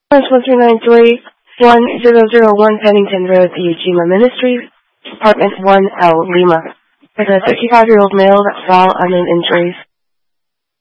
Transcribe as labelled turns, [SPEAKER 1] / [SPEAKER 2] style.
[SPEAKER 1] 1393-1001 Pennington Road, Ujima Ministries, Apartment 1L, Lima. There's a 55-year-old male that fell unknown injuries.